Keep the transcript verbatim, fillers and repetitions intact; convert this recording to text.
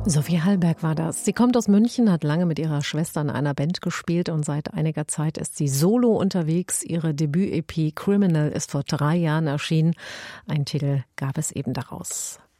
Sophie Hallberg war das. Sie kommt aus München, hat lange mit ihrer Schwester in einer Band gespielt und seit einiger Zeit ist sie solo unterwegs. Ihre Debüt-E P Criminal ist vor drei Jahren erschienen. Einen Titel gab es eben daraus.